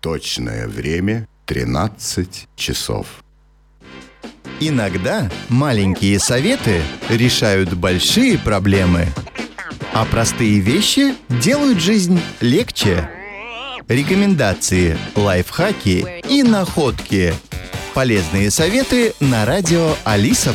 Точное время 13 часов. Иногда маленькие советы решают большие проблемы, а простые вещи делают жизнь легче. Рекомендации, лайфхаки и находки. Полезные советы на радио Алиса+.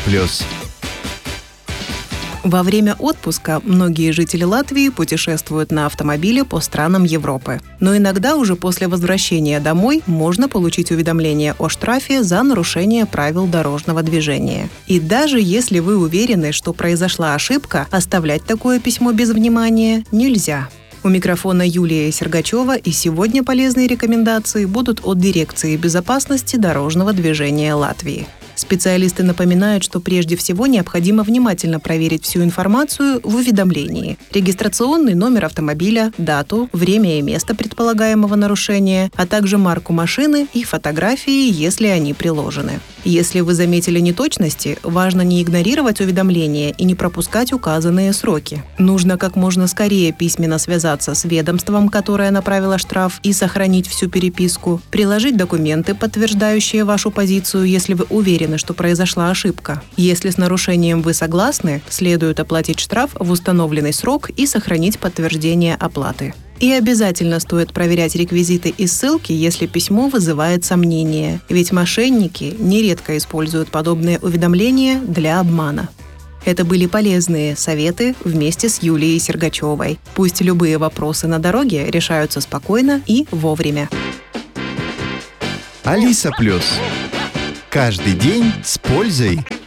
Во время отпуска многие жители Латвии путешествуют на автомобиле по странам Европы. Но иногда уже после возвращения домой можно получить уведомление о штрафе за нарушение правил дорожного движения. И даже если вы уверены, что произошла ошибка, оставлять такое письмо без внимания нельзя. У микрофона Юлия Сергачева, и сегодня полезные рекомендации будут от Дирекции безопасности дорожного движения Латвии. Специалисты напоминают, что прежде всего необходимо внимательно проверить всю информацию в уведомлении. Регистрационный номер автомобиля, дату, время и место предполагаемого нарушения, а также марку машины и фотографии, если они приложены. Если вы заметили неточности, важно не игнорировать уведомления и не пропускать указанные сроки. Нужно как можно скорее письменно связаться с ведомством, которое направило штраф, и сохранить всю переписку, приложить документы, подтверждающие вашу позицию, если вы уверены, что произошла ошибка. Если с нарушением вы согласны, следует оплатить штраф в установленный срок и сохранить подтверждение оплаты. И обязательно стоит проверять реквизиты и ссылки, если письмо вызывает сомнения, ведь мошенники нередко используют подобные уведомления для обмана. Это были полезные советы вместе с Юлией Сергачевой. Пусть любые вопросы на дороге решаются спокойно и вовремя. Алиса+. Каждый день с пользой.